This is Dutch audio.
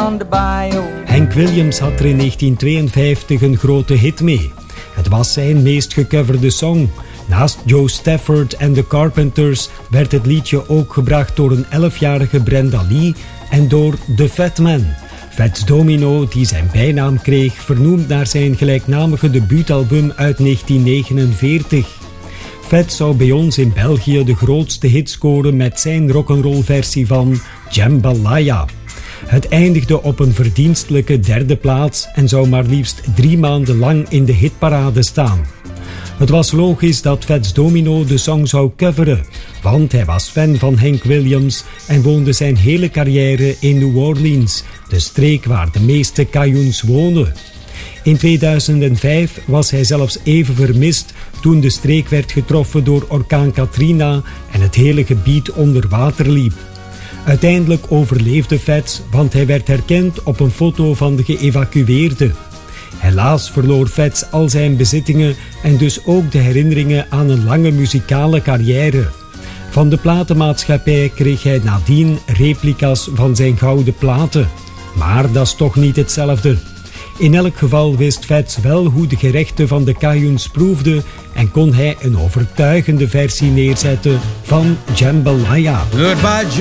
on the bayou. Hank Williams had er in 1952 een grote hit mee. Het was zijn meest gecoverde song. Naast Joe Stafford en The Carpenters werd het liedje ook gebracht door een 11-jarige Brenda Lee en door The Fat Man. Fats Domino, die zijn bijnaam kreeg, vernoemd naar zijn gelijknamige debuutalbum uit 1949. Fats zou bij ons in België de grootste hit scoren met zijn rock'n'roll versie van Jambalaya. Het eindigde op een verdienstelijke 3e plaats en zou maar liefst 3 maanden lang in de hitparade staan. Het was logisch dat Fats Domino de song zou coveren, want hij was fan van Hank Williams en woonde zijn hele carrière in New Orleans, de streek waar de meeste Cajúns wonen. In 2005 was hij zelfs even vermist toen de streek werd getroffen door orkaan Katrina en het hele gebied onder water liep. Uiteindelijk overleefde Fats, want hij werd herkend op een foto van de geëvacueerden. Helaas verloor Fats al zijn bezittingen en dus ook de herinneringen aan een lange muzikale carrière. Van de platenmaatschappij kreeg hij nadien replica's van zijn gouden platen. Maar dat is toch niet hetzelfde. In elk geval wist Fats wel hoe de gerechten van de Cajúns proefden en kon hij een overtuigende versie neerzetten van Jambalaya. Goodbye,